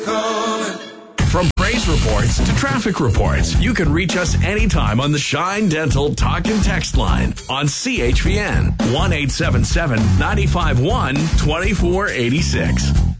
From praise reports to traffic reports, you can reach us anytime on the Shine Dental Talk and Text line on CHPN 1-877-951-2486.